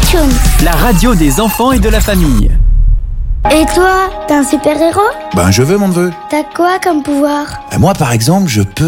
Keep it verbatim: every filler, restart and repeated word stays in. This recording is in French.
Pitchoun. La radio des enfants et de la famille. Et toi, t'es un super-héros? Ben je veux mon neveu. T'as quoi comme pouvoir? Moi par exemple, je peux...